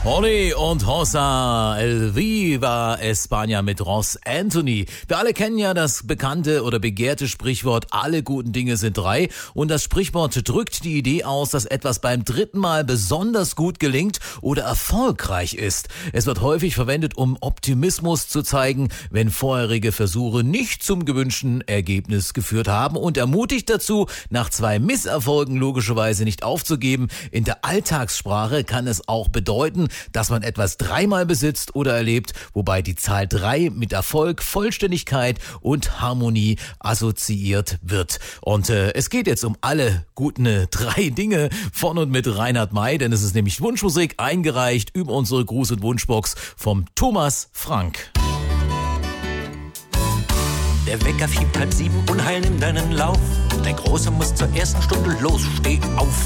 Ole und Hossa, El Viva España mit Ross Anthony. Wir alle kennen ja das bekannte oder begehrte Sprichwort, alle guten Dinge sind drei. Und das Sprichwort drückt die Idee aus, dass etwas beim dritten Mal besonders gut gelingt oder erfolgreich ist. Es wird häufig verwendet, um Optimismus zu zeigen, wenn vorherige Versuche nicht zum gewünschten Ergebnis geführt haben, und ermutigt dazu, nach 2 Misserfolgen logischerweise nicht aufzugeben. In der Alltagssprache kann es auch bedeuten, dass man etwas 3-mal besitzt oder erlebt, wobei die Zahl 3 mit Erfolg, Vollständigkeit und Harmonie assoziiert wird. Und es geht jetzt um alle guten 3 Dinge von und mit Reinhard May, denn es ist nämlich Wunschmusik, eingereicht über unsere Gruß- und Wunschbox vom Thomas Frank. Der Wecker fiebt 6:30, unheil nimm deinen Lauf. Dein Großer muss zur ersten Stunde los, steh auf.